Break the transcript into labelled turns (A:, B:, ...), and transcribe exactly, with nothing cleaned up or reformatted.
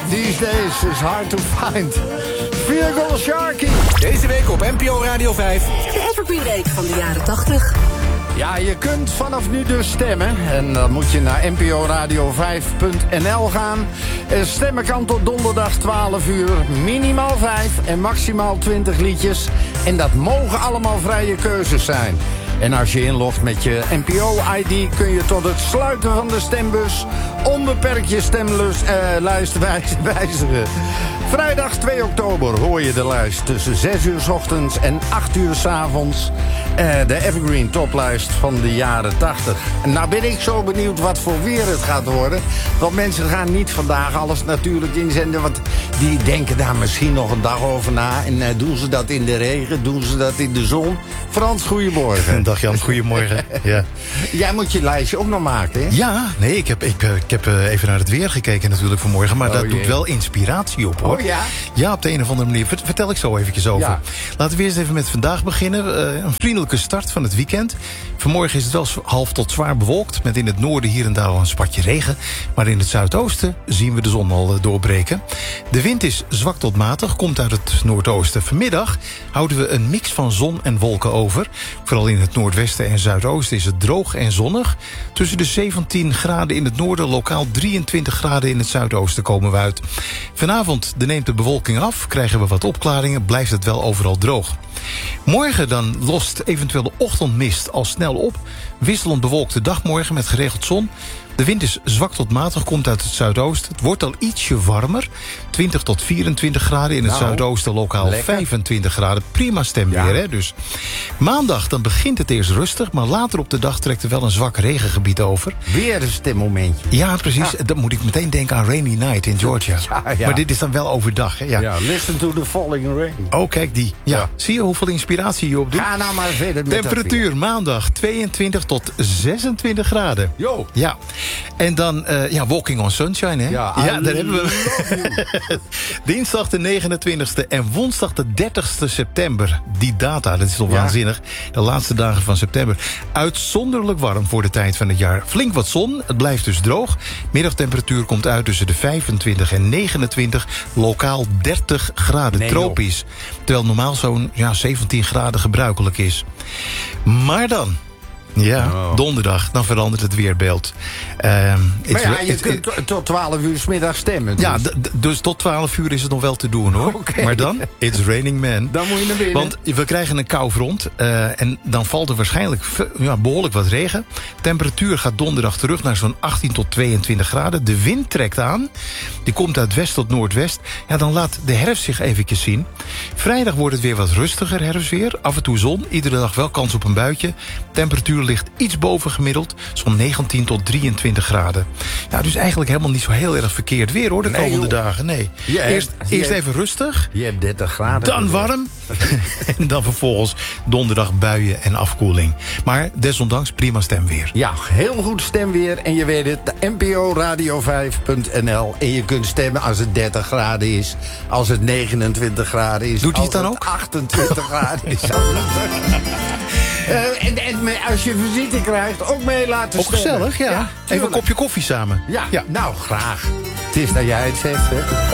A: these days is hard to find. Virgil Sharkey.
B: Deze week op N P O Radio vijf.
C: De Evergreen Week van de jaren tachtig.
A: Ja, je kunt vanaf nu dus stemmen. En dan moet je naar n p o radio vijf punt n l gaan. Stemmen kan tot donderdag twaalf uur. Minimaal vijf en maximaal twintig liedjes. En dat mogen allemaal vrije keuzes zijn. En als je inlogt met je N P O-I D kun je tot het sluiten van de stembus onbeperkt je stemlijst wijzigen. Vrijdag twee oktober hoor je de lijst tussen zes uur 's ochtends en acht uur 's avonds. Uh, de Evergreen toplijst van de jaren tachtig. En nou ben ik zo benieuwd wat voor weer het gaat worden. Want mensen gaan niet vandaag alles natuurlijk inzenden. Want die denken daar misschien nog een dag over na. En uh, doen ze dat in de regen, doen ze dat in de zon. Frans, goedemorgen.
D: Dag Jan, goedemorgen. Ja.
A: Jij moet je lijstje ook nog maken, hè?
D: Ja, nee, ik heb, ik, ik heb even naar het weer gekeken natuurlijk vanmorgen. Maar
A: Oh,
D: dat
A: jee.
D: doet wel inspiratie op, hoor.
A: Oh ja?
D: Ja, op de een of andere manier. Vert- Vertel ik zo eventjes over.
A: Ja.
D: Laten we eerst even met vandaag beginnen. Uh, een vriendelijke start van het weekend. Vanmorgen is het wel half tot zwaar bewolkt. Met in het noorden hier en daar al een spatje regen. Maar in het zuidoosten zien we de zon al uh, doorbreken. De wind is zwak tot matig, komt uit het noordoosten. Vanmiddag houden we een mix van zon en wolken over. Vooral in het noordwesten en zuidoosten is het droog en zonnig. Tussen de zeventien graden in het noorden, lokaal drieëntwintig graden in het zuidoosten komen we uit. Vanavond neemt de bewolking af, krijgen we wat opklaringen, blijft het wel overal droog. Morgen dan lost eventueel de ochtendmist al snel op. Wisselend bewolkte dag morgen met geregeld zon. De wind is zwak tot matig, komt uit het zuidoosten. Het wordt al ietsje warmer. twintig tot vierentwintig graden in het
A: Nou,
D: zuidoosten, lokaal
A: lekker.
D: vijfentwintig graden. Prima stemweer,
A: Ja.
D: hè, dus. Maandag dan begint het eerst rustig, maar later op de dag trekt er wel een zwak regengebied over.
A: Weer een stemmomentje.
D: Ja, precies.
A: Ja.
D: Dan moet ik meteen denken aan Rainy Night in Georgia.
A: Ja, ja.
D: Maar dit is dan wel overdag, hè? Ja.
A: Ja, listen to the falling rain.
D: Oh, kijk die. Ja.
A: Ja.
D: Zie je hoeveel inspiratie je opdoet?
A: Ga nou maar verder met
D: Temperatuur maandag tweeëntwintig tot zesentwintig graden.
A: Yo.
D: Ja. En dan, uh, ja, Walking on Sunshine, hè?
A: Ja,
D: ja
A: I
D: daar hebben we.
A: love
D: Dinsdag de negenentwintigste en woensdag de dertigste september. Die data, dat is toch
A: Ja.
D: waanzinnig. De laatste dagen van september. Uitzonderlijk warm voor de tijd van het jaar. Flink wat zon, het blijft dus droog. Middagtemperatuur komt uit tussen de vijfentwintig en negenentwintig. Lokaal dertig graden,
A: Nee, joh.
D: tropisch. Terwijl normaal zo'n ja, zeventien graden gebruikelijk is. Maar dan... Ja,
A: Oh.
D: donderdag, dan verandert het weerbeeld. Ehm,
A: Maar ja,
D: het-
A: je
D: het-
A: kunt to- tot twaalf uur 's middag stemmen. Dus.
D: ja, d- d- dus tot twaalf uur is het nog wel te doen, hoor.
A: Oké.
D: Maar dan, it's raining man.
A: Dan moet je naar binnen.
D: Want we krijgen een kou front uh, en dan valt er waarschijnlijk v- ja, behoorlijk wat regen. Temperatuur gaat donderdag terug naar zo'n achttien tot tweeëntwintig graden. De wind trekt aan. Die komt uit west tot noordwest. Ja, dan laat de herfst zich eventjes zien. Vrijdag wordt het weer wat rustiger herfstweer. Af en toe zon, iedere dag wel kans op een buitje. Temperatuur ligt iets boven gemiddeld. Zo'n negentien tot drieëntwintig graden. Ja, dus eigenlijk helemaal niet zo heel erg verkeerd weer, hoor, de
A: Nee,
D: komende
A: joh.
D: dagen. Nee.
A: Ja,
D: eerst
A: je-
D: eerst even rustig.
A: Je hebt dertig graden.
D: Dan warm. En dan vervolgens donderdag buien en afkoeling. Maar desondanks prima stemweer.
A: Ja, heel goed stemweer. En je weet het, de N P O radio vijf punt n l. En je kunt stemmen als het dertig graden is. Als het negenentwintig graden is.
D: Doet hij
A: als
D: het dan
A: het
D: ook?
A: achtentwintig graden is. Uh, en, en me- als je visite krijgt, ook mee laten
D: Ook
A: stemmen.
D: gezellig, ja. Even een
A: tuurlijk.
D: kopje koffie samen.
A: Ja, nou graag. Het is dat jij het zegt, hè.